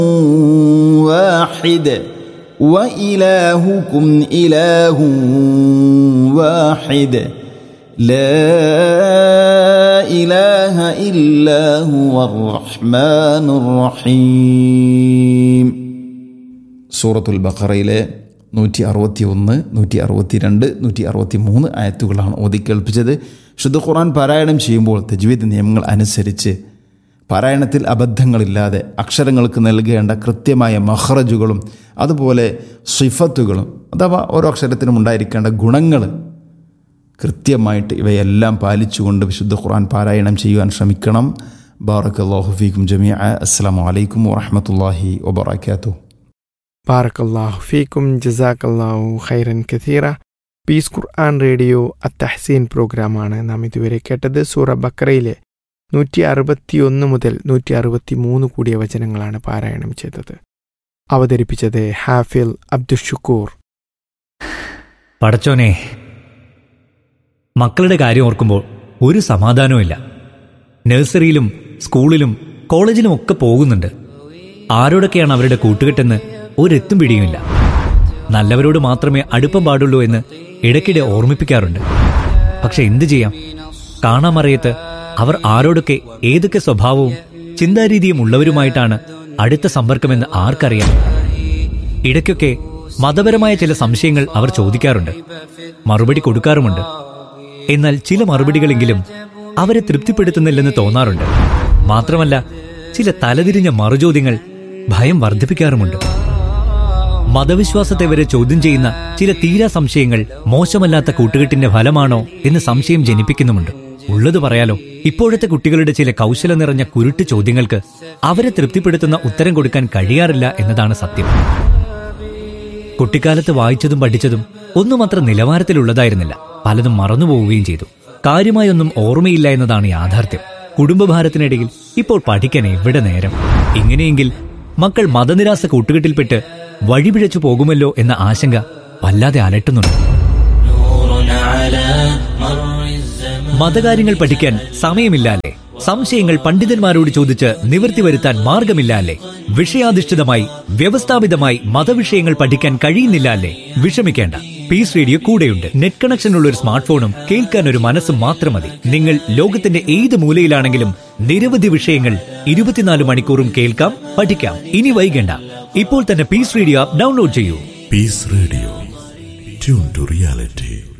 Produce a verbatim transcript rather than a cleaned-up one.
واحد وإلهكم إله واحد لا إله إلا هو الرحمن الرحيم. സൂറത്തുൽ ബഖറയിലെ നൂറ്റി അറുപത്തി ഒന്ന് നൂറ്റി അറുപത്തി രണ്ട് നൂറ്റി അറുപത്തി മൂന്ന് ആയത്തുകളാണ് ഓതിക്കേൾപ്പിച്ചത്. ശുദ്ധ ഖുർആൻ പാരായണം ചെയ്യുമ്പോൾ തജ്വീദ് നിയമങ്ങൾ അനുസരിച്ച് പാരായണത്തിൽ അബദ്ധങ്ങളില്ലാതെ അക്ഷരങ്ങൾക്ക് നൽകേണ്ട കൃത്യമായ മഖ്റജുകളും അതുപോലെ സിഫത്തുകളും അഥവാ ഓരോ അക്ഷരത്തിനും ഉണ്ടായിരിക്കേണ്ട ഗുണങ്ങൾ കൃത്യമായിട്ട് ഇവയെല്ലാം പാലിച്ചുകൊണ്ട് വിശുദ്ധ ഖുർആൻ പാരായണം ചെയ്യുവാൻ ശ്രമിക്കണം. ബാറക്കല്ലാഹു ഫീക്കും ജമീഅ. അസ്സലാമു അലൈക്കും വറഹ്മത്തുള്ളാഹി വബറകാതുഹു. ബാറക്കല്ലാഹു ഫീക്കും ജസാക്കല്ലാഹു ഖൈറൻ കസീറ. പീസ് ഖുർആൻ റേഡിയോ അത്തഹ്സീൻ പ്രോഗ്രാമാണ് നാം ഇതുവരെ കേട്ടത്. സൂറ ബക്കറയിലെ നൂറ്റി അറുപത്തി ഒന്ന് മുതൽ നൂറ്റി അറുപത്തി മൂന്ന് കൂടിയ വചനങ്ങളാണ് പാരായണം ചെയ്തത്. അവതരിപ്പിച്ചത് ഹാഫിൽ അബ്ദുഷുക്കൂർ. പടച്ചോനെ, മക്കളുടെ കാര്യം ഓർക്കുമ്പോൾ ഒരു സമാധാനവുമില്ല. നഴ്സറിയിലും സ്കൂളിലും കോളേജിലും ഒക്കെ പോകുന്നുണ്ട്. ആരോടൊക്കെയാണ് അവരുടെ കൂട്ടുകെട്ടെന്ന് ഒരെത്തും പിടിയുമില്ല. നല്ലവരോട് മാത്രമേ അടുപ്പം പാടുള്ളൂ എന്ന് ഇടയ്ക്കിടെ ഓർമ്മിപ്പിക്കാറുണ്ട്. പക്ഷെ എന്തു ചെയ്യാം, കാണാമറിയത്ത് അവർ ആരോടൊക്കെ ഏതൊക്കെ സ്വഭാവവും ചിന്താരീതിയും ഉള്ളവരുമായിട്ടാണ് അടുത്ത സമ്പർക്കമെന്ന് ആർക്കറിയാം. ഇടയ്ക്കൊക്കെ മതപരമായ ചില സംശയങ്ങൾ അവർ ചോദിക്കാറുണ്ട്, മറുപടി കൊടുക്കാറുമുണ്ട്. എന്നാൽ ചില മറുപടികളെങ്കിലും അവരെ തൃപ്തിപ്പെടുത്തുന്നില്ലെന്ന് തോന്നാറുണ്ട്. മാത്രമല്ല, ചില തലതിരിഞ്ഞ മറുചോദ്യങ്ങൾ ഭയം വർദ്ധിപ്പിക്കാറുമുണ്ട്. മതവിശ്വാസത്തെ വരെ ചോദ്യം ചെയ്യുന്ന ചില തീരാ സംശയങ്ങൾ മോശമല്ലാത്ത കൂട്ടുകെട്ടിന്റെ ഫലമാണോ എന്ന് സംശയം ജനിപ്പിക്കുന്നുമുണ്ട്. ഉള്ളത് പറയാലോ, ഇപ്പോഴത്തെ കുട്ടികളുടെ ചില കൗശലം നിറഞ്ഞ കുരുട്ട് ചോദ്യങ്ങൾക്ക് അവരെ തൃപ്തിപ്പെടുത്തുന്ന ഉത്തരം കൊടുക്കാൻ കഴിയാറില്ല എന്നതാണ് സത്യം. കുട്ടിക്കാലത്ത് വായിച്ചതും പഠിച്ചതും ഒന്നും അത്ര നിലവാരത്തിലുള്ളതായിരുന്നില്ല. പലതും മറന്നുപോവുകയും ചെയ്തു. കാര്യമായൊന്നും ഓർമ്മയില്ല എന്നതാണ് യാഥാർത്ഥ്യം. കുടുംബഭാരത്തിനിടയിൽ ഇപ്പോൾ പഠിക്കാൻ എവിടെ നേരം? ഇങ്ങനെയെങ്കിൽ മക്കൾ മതനിരാസ കൂട്ടുകെട്ടിൽപ്പെട്ട് വഴിപിഴച്ചു പോകുമല്ലോ എന്ന ആശങ്ക വല്ലാതെ അലട്ടുന്നുണ്ട്. മതകാര്യങ്ങൾ പഠിക്കാൻ സമയമില്ലാല്ലേ? സംശയങ്ങൾ പണ്ഡിതന്മാരോട് ചോദിച്ച് നിവൃത്തി വരുത്താൻ മാർഗമില്ലാല്ലേ? വിഷയാധിഷ്ഠിതമായി വ്യവസ്ഥാപിതമായി മതവിഷയങ്ങൾ പഠിക്കാൻ കഴിയുന്നില്ലാല്ലേ? വിഷമിക്കേണ്ട, പീസ് റേഡിയോ കൂടെയുണ്ട്. നെറ്റ് കണക്ഷൻ ഉള്ള ഒരു സ്മാർട്ട് ഫോണും കേൾക്കാൻ ഒരു മനസ്സും മാത്രം മതി. നിങ്ങൾ ലോകത്തിന്റെ ഏത് മൂലയിലാണെങ്കിലും നിരവധി വിഷയങ്ങൾ ഇരുപത്തിനാല് മണിക്കൂറും കേൾക്കാം, പഠിക്കാം. ഇനി വൈകേണ്ട, ഇപ്പോൾ തന്നെ പീസ് റേഡിയോ ആപ്പ് ഡൗൺലോഡ് ചെയ്യൂ. Piece radio, tune to reality.